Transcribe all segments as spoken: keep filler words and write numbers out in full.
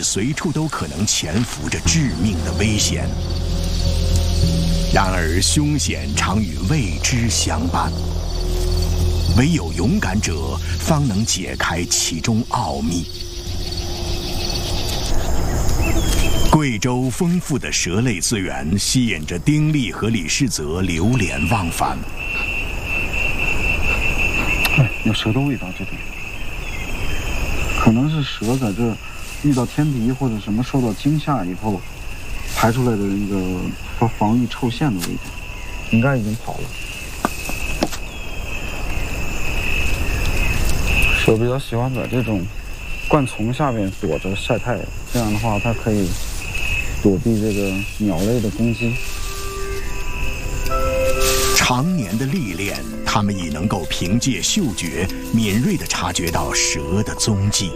随处都可能潜伏着致命的危险。然而，凶险常与未知相伴，唯有勇敢者方能解开其中奥秘。贵州丰富的蛇类资源吸引着丁力和李世泽流连忘返。 哎，有蛇的味道，这里可能是蛇在这遇到天敌或者什么受到惊吓以后排出来的那个防防御臭线的味道，应该已经跑了。蛇比较喜欢在这种灌丛下面躲着晒太阳，这样的话它可以躲避这个鸟类的攻击。 常年的历练，他们已能够凭借嗅觉敏锐地察觉到蛇的踪迹。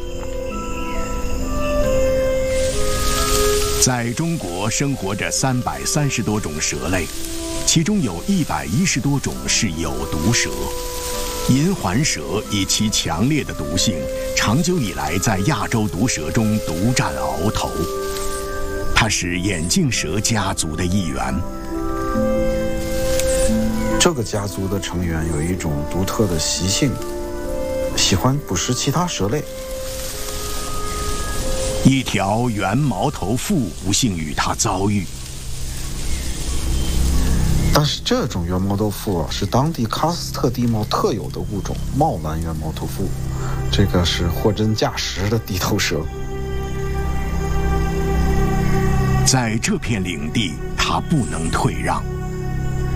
在中国生活着三百三十多种蛇类，其中有一百一十多种是有毒蛇。银环蛇以其强烈的毒性，长久以来在亚洲毒蛇中独占鳌头。它是眼镜蛇家族的一员。 这个家族的成员有一种独特的习性，喜欢捕食其他蛇类。 一条圆毛头蝮不幸与它遭遇， 但是这种圆毛头蝮啊，是当地喀斯特地貌特有的物种——茂兰圆毛头蝮。这个是货真价实的地头蛇。 在这片领地，它不能退让。